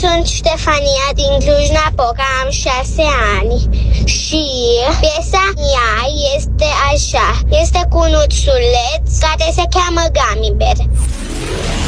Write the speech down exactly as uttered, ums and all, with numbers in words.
sunt Ștefania din Cluj-Napoca, am șase ani și piesa mea este așa, este cu un ursuleț care se cheamă Gummy Bear.